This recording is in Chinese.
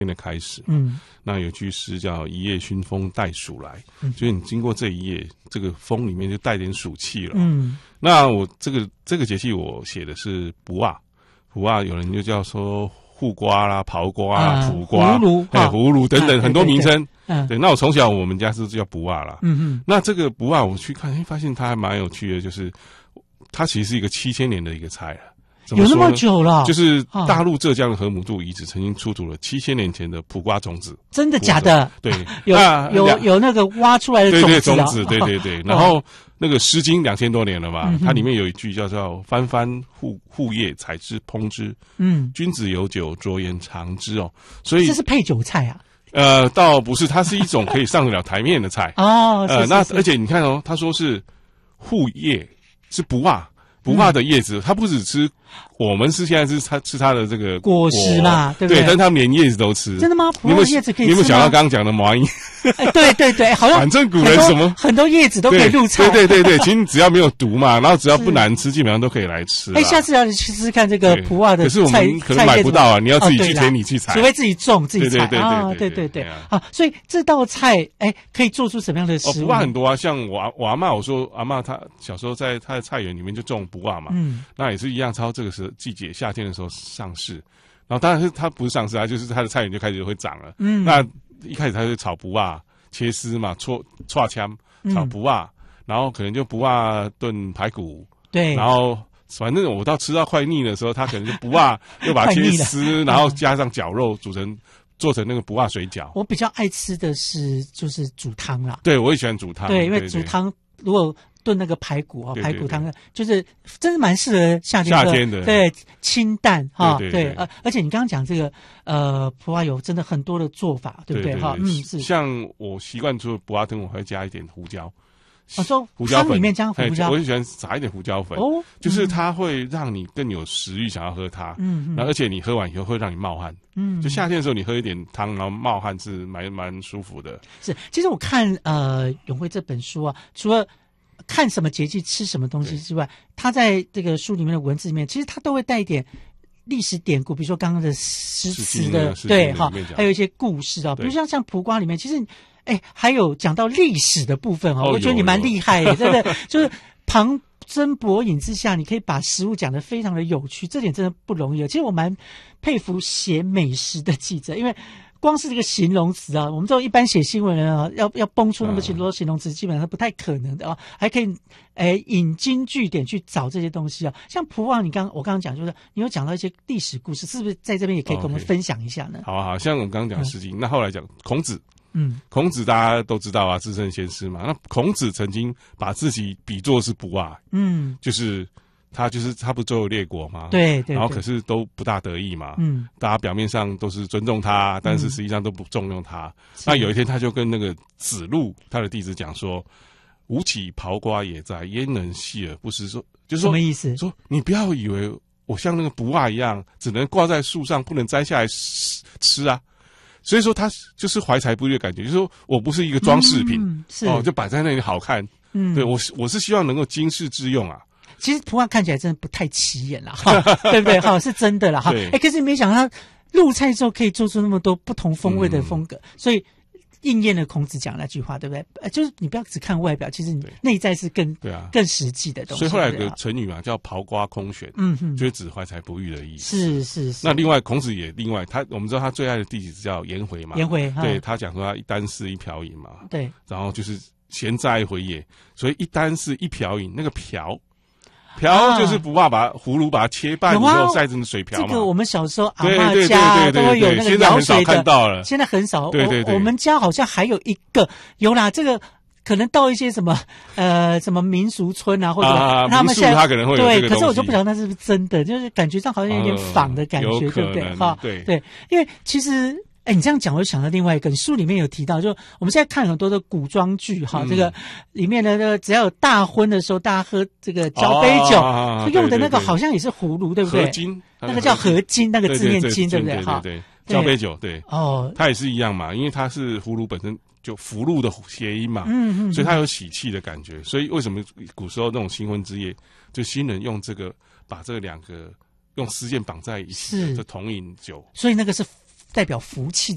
的开始。那有句诗叫一夜熏风带暑来，就是你经过这一夜，这个风里面就带点暑气了。那我这个节气我写的是卜啊，有人就叫说护瓜啦、刨瓜啦、卜瓜、葫芦等等很多名称。对，那我从小我们家是叫卜啊啦。那这个卜啊我去看，发现它还蛮有趣的，就是它其实是一个7000年的一个菜了。 有那么久了？ 就是大陆浙江的河姆渡遗址曾经出土了7000年前的卜瓜种子。 真的假的？ 对， 有那个挖出来的种子。 对种子，对。然后那个《诗经》2000多年了嘛，它里面有一句叫做“翻翻护叶，采之烹之。君子有酒，酌言尝之”哦。所以这是配酒菜啊？ 倒不是，它是一种可以上得了台面的菜。那而且你看哦，他说是护叶，是卜啊。卜啊的叶子，它不只吃，我们是现在是吃它的这个果实啦，对不对？ 对，但他们连叶子都吃。 真的吗？卜啊叶子可以吃吗？ 你有没有想到刚刚讲的麻蝇？ 对，好像反正古人什么很多叶子都可以入菜。 对，其实只要没有毒嘛，然后只要不难吃，基本上都可以来吃。 下次要去试试看这个卜啊的菜。 可是我们可能买不到啊，你要自己去田里去采， 除非自己种自己采。 对。 所以这道菜可以做出什么样的食物？ 卜啊很多啊，像我阿嬷，我说阿嬷她小时候在她的菜园里面就种卜啊嘛，那也是一样，超这个时季节夏天的时候上市。然后当然是它不是上市啊，就是它的菜园就开始会长了。那一开始它就炒卜啊，切丝嘛，搓枪炒卜啊，然后可能就卜啊炖排骨。对，然后反正我到吃到快腻的时候，它可能就卜啊又把它切丝，然后加上绞肉做成那个卜啊水饺。我比较爱吃的就是煮汤啦。 对，我也喜欢煮汤。 对，因为煮汤如果炖那个排骨排骨汤就是真的蛮适合夏天的。对，清淡对，而且你刚刚讲这个卜啊有真的很多的做法，对不对？是。 像我习惯做卜啊汤，我会加一点胡椒。 说胡椒粉里面加胡椒， 我很喜欢撒一点胡椒粉。就是它会让你更有食欲想要喝它。然后而且你喝完以后会让你冒汗。就夏天的时候你喝一点汤，然后冒汗是蛮舒服的。是， 其实我看永辉这本书啊，除了看什么节气吃什么东西之外，他在这个书里面的文字里面，其实他都会带一点历史典故，比如说刚刚的诗词的，对还有一些故事啊，比如像卜瓜里面，其实还有讲到历史的部分我觉得你蛮厉害的，真的就是旁征博引之下，你可以把食物讲得非常的有趣，这点真的不容易。其实我蛮佩服写美食的记者，因为光是这个形容词啊，我们这种一般写新闻人啊，要蹦出那么多形容词，基本上不太可能的还可以引经据典去找这些东西啊。像卜啊，我刚刚讲就是你有讲到一些历史故事，是不是在这边也可以跟我们分享一下呢？ 好，像我们刚刚讲《诗经》，那后来讲孔子。孔子大家都知道啊，至圣先师嘛。那孔子曾经把自己比作是卜啊，就是他不周游列国嘛，对，然后可是都不大得意嘛，大家表面上都是尊重他，但是实际上都不重用他。那有一天他就跟那个子路他的弟子讲说：“吾岂刨瓜也在，焉能系而不食？”说就是说什么意思？ 说你不要以为我像那个卜啊一样，只能挂在树上，不能摘下来吃啊。所以说他就是怀才不遇的感觉，就是说我不是一个装饰品，就摆在那里好看。对，我是希望能够经世致用啊。 其实卜啊看起来真的不太起眼啦，对不对？是真的啦，可是没想到他入菜之后可以做出那么多不同风味的风格，所以应验了孔子讲那句话，对不对？就是你不要只看外表，其实你内在是更实际的东西。 所以后来有个成语嘛，叫刨瓜空悬，就是指怀才不遇的意思。是。 那另外孔子也我们知道他最爱的弟子叫颜回嘛，对他讲说他一箪食一瓢饮嘛，对，然后就是贤哉回也，所以一箪食一瓢饮，那个瓢就是卜啊，把葫芦把它切半以后晒成水瓢嘛。 这个我们小时候阿嬷家都会有那个舀水的， 看到了， 现在很少。 对， 我们家好像还有一个有啦，这个可能到一些什么民俗村啊，或者他们现在他可能会有这个东西。 对，可是我就不晓得那是不是真的，就是感觉上好像有点仿的感觉，对不对？对，因为其实。你这样讲，我就想到另外一个，书里面有提到，就我们现在看很多的古装剧这个里面的那个只要有大婚的时候，大家喝这个交杯酒，用的那个好像也是葫芦，对不对？ 合金， 那个叫合金，那个字念金，对不对？ 对，交杯酒，对，它也是一样嘛，因为它是葫芦本身就福禄的谐音嘛，所以它有喜气的感觉。所以为什么古时候那种新婚之夜，就新人用这个把这两个用丝线绑在一起的这同饮酒， 所以那个是代表福气的。